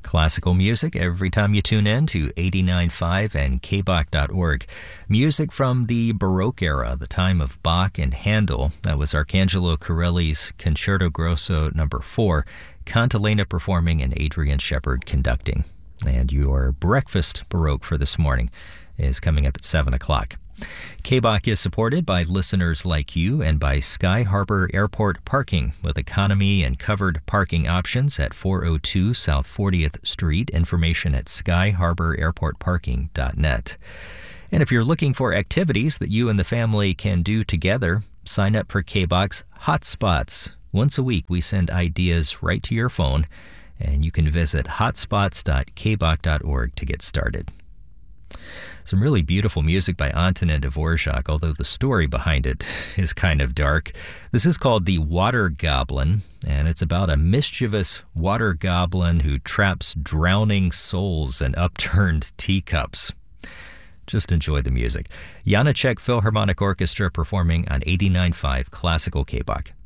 Classical music every time you tune in to 89.5 and kbach.org. Music from the Baroque era, the time of Bach and Handel. That was Arcangelo Corelli's Concerto Grosso No. 4, Cantilena performing and Adrian Shepard conducting. And your breakfast Baroque for this morning is coming up at 7 o'clock. KBach is supported by listeners like you and by Sky Harbor Airport Parking with economy and covered parking options at 402 South 40th Street. Information at skyharbораirportparking.net. And if you're looking for activities that you and the family can do together, sign up for KBach's Hotspots. Once a week, we send ideas right to your phone, and you can visit hotspots.kbach.org to get started. Some really beautiful music by Antonin Dvorak, although the story behind it is kind of dark. This is called The Water Goblin, and it's about a mischievous water goblin who traps drowning souls in upturned teacups. Just enjoy the music. Janacek Philharmonic Orchestra performing on 89.5 Classical KBach.